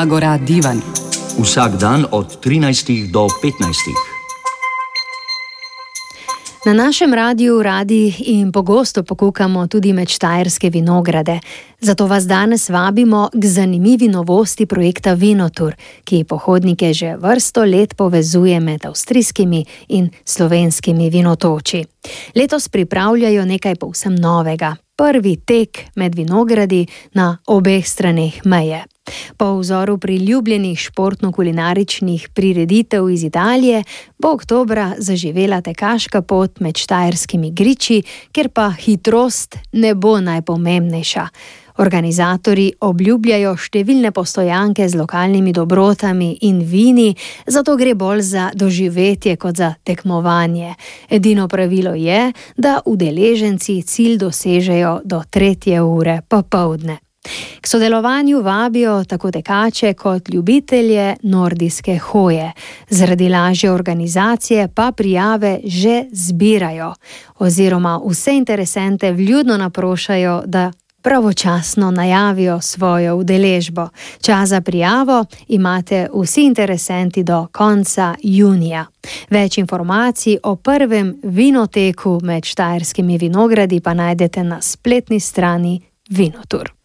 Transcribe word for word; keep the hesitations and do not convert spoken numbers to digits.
Agora Divan. Vsak dan od trinajstih do petnajstih. Na našem radiju radi in pogosto pokukamo tudi med štajerske vinograde. Zato vas danes vabimo k zanimivi novosti projekta Vinotur, ki pohodnike že vrsto let povezuje med avstrijskimi in slovenskimi vinotoči. Letos pripravljajo nekaj povsem novega. Prvi tek med vinogradi na obeh straneh meje. Po vzoru priljubljenih športno-kulinaričnih prireditev iz Italije bo oktobra zaživela tekaška pot med štajerskimi griči, kjer pa hitrost ne bo najpomembnejša. Organizatorji obljubljajo številne postojanke z lokalnimi dobrotami in vini, zato gre bolj za doživetje kot za tekmovanje. Edino pravilo je, da udeleženci cilj dosežejo do tretje ure popoldne. K sodelovanju vabijo tako tekače kot ljubitelje nordijske hoje. Zaradi lažje organizacije pa prijave že zbirajo, oziroma vse interesente vljudno naprošajo, da pravočasno najavijo svojo udeležbo. Čas za prijavo imate vsi interesenti do konca junija. Več informacij o prvem vinoteku med štajerskimi vinogradi pa najdete na spletni strani Vinotur.